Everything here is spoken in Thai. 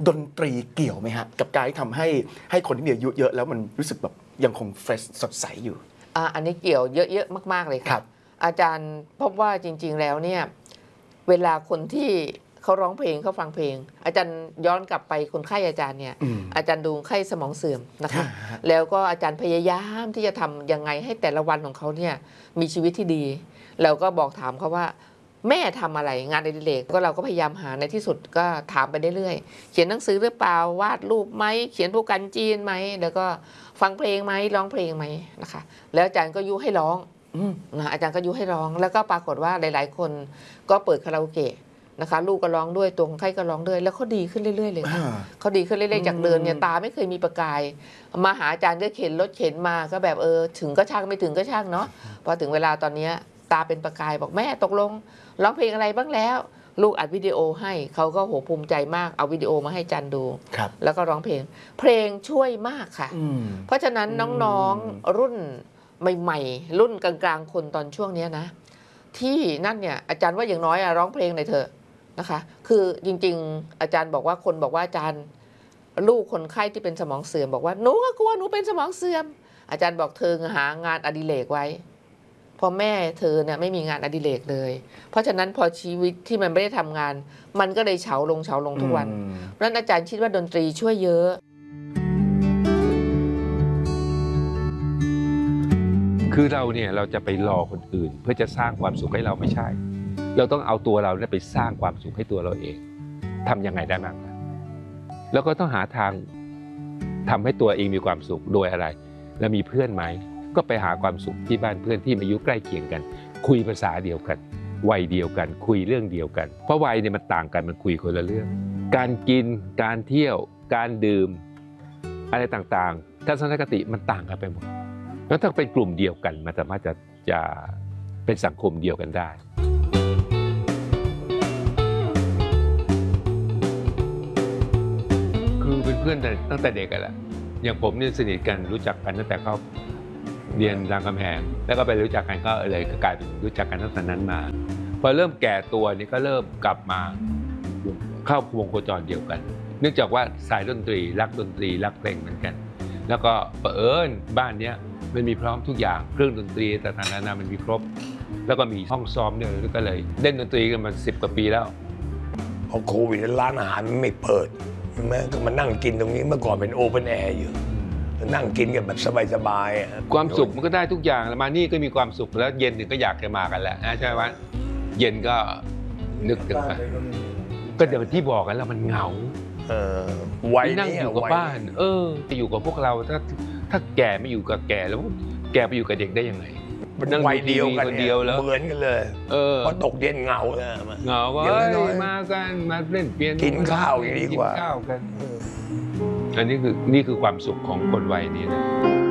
ดนตรีเกี่ยวไหมฮะกับการที่ทำให้คนที่มีอายุเยอะแล้วมันรู้สึกแบบยังคงเฟรชสดใสอยู่อันนี้เกี่ยวเยอะๆมากๆเลยครับอาจารย์พบว่าจริงๆแล้วเนี่ยเวลาคนที่เขาร้องเพลงเขาฟังเพลงอาจารย์ย้อนกลับไปคนไข้อาจารย์เนี่ยอาจารย์ดูไข้สมองเสื่อมนะคะแล้วก็อาจารย์พยายามที่จะทำยังไงให้แต่ละวันของเขาเนี่ยมีชีวิตที่ดีแล้วก็บอกถามเขาว่าแม่ทำอะไรงานอดิเรกก็เราก็พยายามหาในที่สุดก็ถามไปเรื่อยๆเขียนหนังสือหรือเปล่าวาดรูปไหมเขียนพวกกันจีนไหมแล้วก็ฟังเพลงไหมร้องเพลงไหมนะคะแล้วอาจารย์ก็ยุให้ร้องนะอาจารย์ก็ยุให้ร้องแล้วก็ปรากฏว่าหลายๆคนก็เปิดคาราโอเกะนะคะลูกก็ร้องด้วยตัวคนไข้ก็ร้องด้วยแล้วเขาดีขึ้นเรื่อยๆเลยเขาดีขึ้นเรื่อยๆจากเดินเนี่ยตาไม่เคยมีประกายมาหาอาจารย์ก็เข็นรถเข็นมาก็แบบถึงก็ช่างไม่ถึงก็ช่างเนาะพอถึงเวลาตอนนี้ตาเป็นประกายบอกแม่ตกลงร้องเพลงอะไรบ้างแล้วลูกอัดวิดีโอให้เขาก็โหภูมิใจมากเอาวิดีโอมาให้จันดูแล้วก็ร้องเพลงช่วยมากค่ะเพราะฉะนั้นน้องๆรุ่นใหม่ๆรุ่นกลางๆคนตอนช่วงนี้นะที่นั่นเนี่ยอาจารย์ว่าอย่างน้อยร้องเพลงหน่อยเถอะนะคะคือจริงๆอาจารย์บอกว่าคนบอกว่าอาจารย์ลูกคนไข้ที่เป็นสมองเสื่อมบอกว่าหนูก็กลัวหนูเป็นสมองเสื่อมอาจารย์บอกเธอหางานอดิเรกไว้พอแม่เธอเนี่ยไม่มีงานอดิเรกเลยเพราะฉะนั้นพอชีวิตที่มันไม่ได้ทำงานมันก็เลยเฉาลงทุกวันเพราะฉะนั้นอาจารย์คิดว่าดนตรีช่วยเยอะคือเราเนี่ยเราจะไปรอคนอื่นเพื่อจะสร้างความสุขให้เราไม่ใช่เราต้องเอาตัวเราเนี่ยไปสร้างความสุขให้ตัวเราเองทำยังไงได้บ้างแล้วก็ต้องหาทางทำให้ตัวเองมีความสุขโดยอะไรแล้วมีเพื่อนไหมก็ไปหาความสุขที่บ้านเพื่อนที่อายุใกล้เคียงกันคุยภาษาเดียวกันวัยเดียวกันคุยเรื่องเดียวกันเพราะวัยเนี่ยมันต่างกันมันคุยคนละเรื่องการกินการเที่ยวการดื่มอะไรต่างๆทัศนคติมันต่างกันไปหมดแล้วถ้าเป็นกลุ่มเดียวกันมันสามารถจะเป็นสังคมเดียวกันได้คือเป็นเพื่อนตั้งแต่เด็กกันแหละอย่างผมเนี่ยสนิทกันรู้จักกันตั้งแต่เขาเรียนรามคำแหงแล้วก็ไปรู้จักกันก็เลยกลายเป็นรู้จักกันตั้งแต่นั้นมาพอเริ่มแก่ตัวนี่ก็เริ่มกลับมาเข้าวงโคจรเดียวกันเนื่องจากว่าสายดนตรีรักดนตรีรักเพลงเหมือนกันแล้วก็เผอิญบ้านเนี้ยมันมีพร้อมทุกอย่างเครื่องดนตรีต่างๆนานามันมีครบแล้วก็มีห้องซ้อมด้วยก็เลยเล่นดนตรีกันมา10 กว่าปีแล้วพอโควิดร้านอาหารไม่เปิดใช่ไหมก็มานั่งกินตรงนี้เมื่อก่อนเป็นโอเพ่นแอร์อยู่นั่งกินกันแบบสบายๆความสุขมันก็ได้ทุกอย่างแล้วมานี่ก็มีความสุขแล้วเย็นถึงก็อยากจะมากันแล้วใช่ไหมเย็นก็นึกถึงไปก็เดี๋ยวที่บอกกันแล้วมันเหงาวัยนั่งอยู่กับบ้านจะอยู่กับพวกเราถ้าแก่ไม่อยู่กับแก่แล้วแก่ไปอยู่กับเด็กได้ยังไงนั่งวัยเดียวกันเดียวแล้วเหมือนกันเลยพอตกเย็นเหงาเลยเหงาก็มากันมาเล่นเปียโนกินข้าวอย่างนี้ดีกว่ากินข้าวกันอันนี้คือความสุขของคนวัยนี้นะ